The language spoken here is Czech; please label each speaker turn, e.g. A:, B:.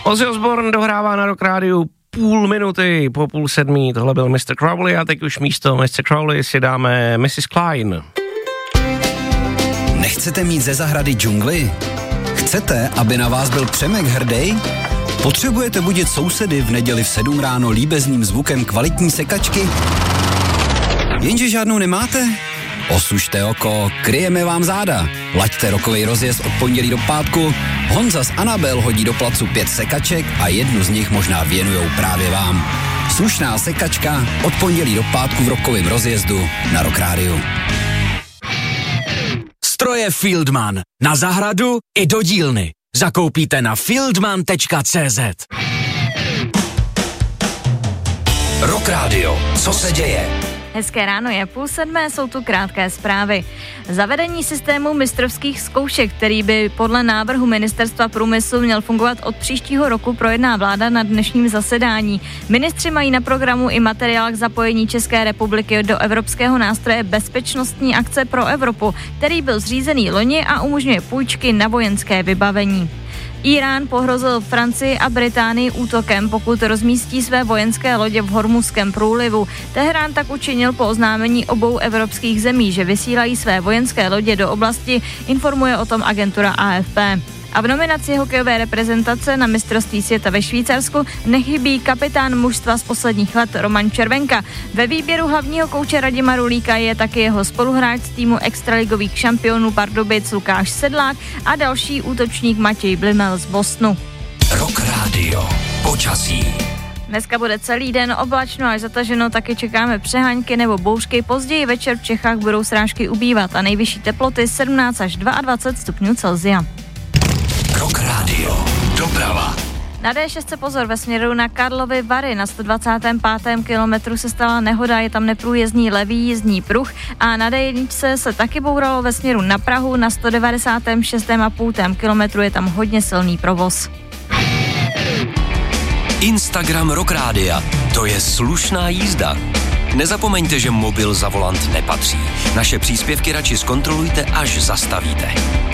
A: Ozzy Osbourne dohrává na Rock Rádiu půl minuty po 6:30. Tohle byl Mr. Crowley a teď už místo Mr. Crowley si dáme Mrs. Klein.
B: Nechcete mít ze zahrady džungli? Chcete, aby na vás byl Přemek hrdý? Potřebujete budit sousedy v neděli v 7 ráno líbezným zvukem kvalitní sekačky? Jenže žádnou nemáte? Osušte oko, kryjeme vám záda. Laďte rokovej rozjezd od pondělí do pátku. Honza s Anabel hodí do placu 5 sekaček a jednu z nich možná věnujou právě vám. Slušná sekačka od pondělí do pátku v rokovém rozjezdu na Rock Rádiu.
C: Stroje Fieldman. Na zahradu i do dílny. Zakoupíte na fieldman.cz.
B: Rock Radio. Co se děje?
D: Hezké ráno, je 6:30, jsou tu krátké zprávy. Zavedení systému mistrovských zkoušek, který by podle návrhu Ministerstva průmyslu měl fungovat od příštího roku, projedná vláda na dnešním zasedání. Ministři mají na programu i materiál k zapojení České republiky do evropského nástroje Bezpečnostní akce pro Evropu, který byl zřízený loni a umožňuje půjčky na vojenské vybavení. Irán pohrozil Francii a Británii útokem, pokud rozmístí své vojenské lodě v Hormuzském průlivu. Teherán tak učinil po oznámení obou evropských zemí, že vysílají své vojenské lodě do oblasti, informuje o tom agentura AFP. A v nominaci hokejové reprezentace na mistrovství světa ve Švýcarsku nechybí kapitán mužstva z posledních let Roman Červenka. Ve výběru hlavního kouče Radima Rulíka je taky jeho spoluhráč z týmu extraligových šampionů Pardubic Lukáš Sedlák a další útočník Matěj Blimel z Bostonu.
B: Rock Radio. Počasí.
D: Dneska bude celý den oblačno až zataženo, taky čekáme přeháňky nebo bouřky. Později večer v Čechách budou srážky ubývat a nejvyšší teploty 17 až 22 stupňů Celsia.
B: Rock Radio. Doprava.
D: Na D6 pozor, ve směru na Karlovy Vary na 125. kilometru se stala nehoda, je tam neprůjezdný levý jízdní pruh a na D1 se taky bouralo ve směru na Prahu na 196,5. kilometru, je tam hodně silný provoz.
E: Instagram Rock Rádia, to je slušná jízda. Nezapomeňte, že mobil za volant nepatří. Naše příspěvky radši zkontrolujte, až zastavíte.